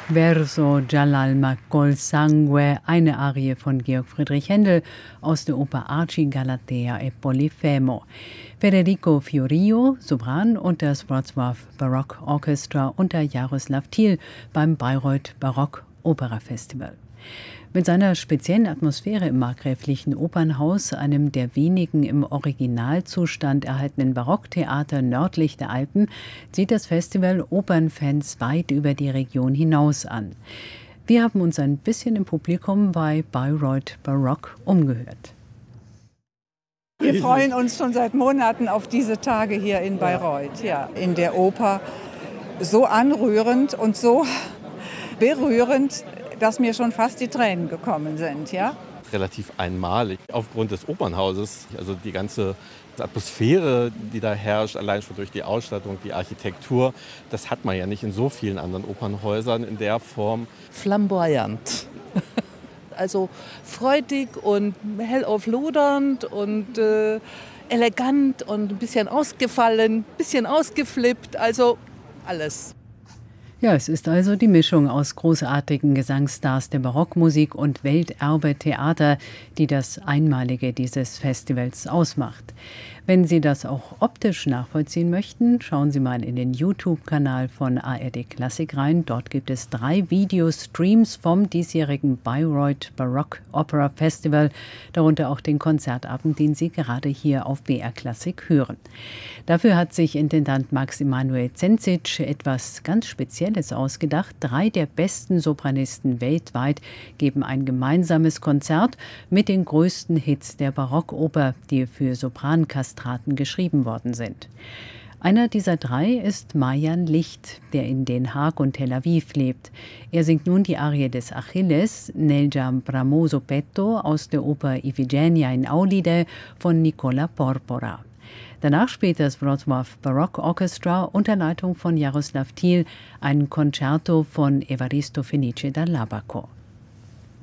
Verso giall'alma col sangue, eine Arie von Georg Friedrich Händel aus der Oper Arci, Galatea e Polifemo. Federico Fiorillo, Sopran, und das Wrocław Baroque Orchestra unter Jaroslav Thiel beim Bayreuth Barock Opera Festival. Mit seiner speziellen Atmosphäre im markgräflichen Opernhaus, einem der wenigen im Originalzustand erhaltenen Barocktheater nördlich der Alpen, zieht das Festival Opernfans weit über die Region hinaus an. Wir haben uns ein bisschen im Publikum bei Bayreuth Barock umgehört. Wir freuen uns schon seit Monaten auf diese Tage hier in Bayreuth, ja, in der Oper. So anrührend und so berührend, dass mir schon fast die Tränen gekommen sind, ja. Relativ einmalig aufgrund des Opernhauses, also die ganze Atmosphäre, die da herrscht, allein schon durch die Ausstattung, die Architektur, das hat man ja nicht in so vielen anderen Opernhäusern in der Form. Flamboyant. Also freudig und hellauflodernd und elegant und ein bisschen ausgefallen, ein bisschen ausgeflippt, also alles. Ja, es ist also die Mischung aus großartigen Gesangsstars der Barockmusik und Welterbe-Theater, die das Einmalige dieses Festivals ausmacht. Wenn Sie das auch optisch nachvollziehen möchten, schauen Sie mal in den YouTube-Kanal von ARD Klassik rein. Dort gibt es 3 Videostreams vom diesjährigen Bayreuth Baroque Opera Festival, darunter auch den Konzertabend, den Sie gerade hier auf BR Klassik hören. Dafür hat sich Intendant Max Emanuel Zenzic etwas ganz Spezielles ausgedacht. 3 der besten Sopranisten weltweit geben ein gemeinsames Konzert mit den größten Hits der Barockoper, die für Soprankastraten geschrieben worden sind. Einer dieser 3 ist Marjan Licht, der in Den Haag und Tel Aviv lebt. Er singt nun die Arie des Achilles, Nelja Bramoso Petto, aus der Oper Iphigenia in Aulide von Nicola Porpora. Danach spielt das Wrocław Baroque Orchestra unter Leitung von Jaroslav Thiel ein Concerto von Evaristo Fenice da Labaco.